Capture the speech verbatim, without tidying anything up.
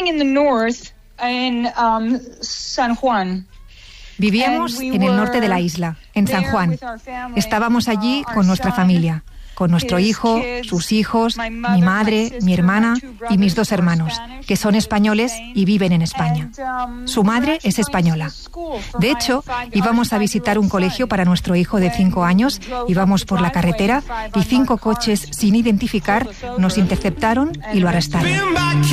living in the north in um, San Juan. Vivíamos en el norte de la isla, en San Juan. Estábamos allí con nuestra familia, con nuestro hijo, sus hijos, mi madre, mi hermana y mis dos hermanos, que son españoles y viven en España. Su madre es española. De hecho, íbamos a visitar un colegio para nuestro hijo de cinco años, íbamos por la carretera y cinco coches sin identificar nos interceptaron y lo arrestaron.